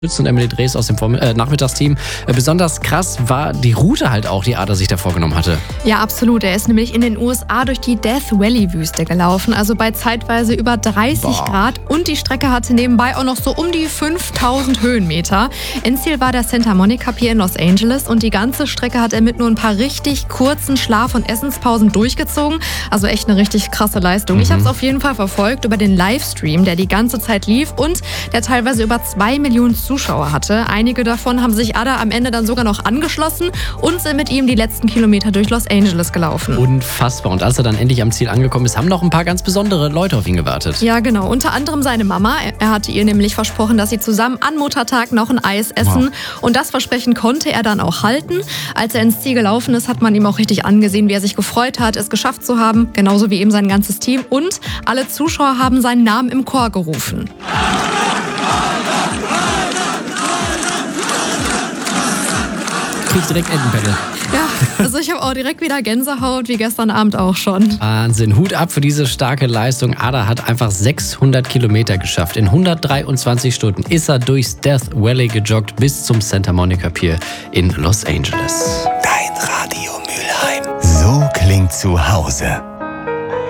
Und Emily Drees aus dem Nachmittagsteam. Besonders krass war die Route halt auch, die Ada sich da vorgenommen hatte. Ja, absolut. Er ist nämlich in den USA durch die Death Valley-Wüste gelaufen, also bei zeitweise über 30 Grad. Und die Strecke hatte nebenbei auch noch so um die 5000 Höhenmeter. Endziel war der Santa Monica Pier in Los Angeles und die ganze Strecke hat er mit nur ein paar richtig kurzen Schlaf- und Essenspausen durchgezogen. Also echt eine richtig krasse Leistung. Ich habe es auf jeden Fall verfolgt über den Livestream, der die ganze Zeit lief und der teilweise über 2 Millionen Zuschauer hatte. Einige davon haben sich Ada am Ende dann sogar noch angeschlossen und sind mit ihm die letzten Kilometer durch Los Angeles gelaufen. Unfassbar. Und als er dann endlich am Ziel angekommen ist, haben noch ein paar ganz besondere Leute auf ihn gewartet. Ja, genau. Unter anderem seine Mama. Er hatte ihr nämlich versprochen, dass sie zusammen an Muttertag noch ein Eis essen. Und das Versprechen konnte er dann auch halten. Als er ins Ziel gelaufen ist, hat man ihm auch richtig angesehen, wie er sich gefreut hat, es geschafft zu haben. Genauso wie eben sein ganzes Team. Und alle Zuschauer haben seinen Namen im Chor gerufen. Kriegst direkt Entenpelle. Ja, also ich habe auch direkt wieder Gänsehaut, wie gestern Abend auch schon. Wahnsinn. Hut ab für diese starke Leistung. Ada hat einfach 600 Kilometer geschafft. In 123 Stunden ist er durchs Death Valley gejoggt bis zum Santa Monica Pier in Los Angeles. Dein Radio Mülheim. So klingt zu Hause.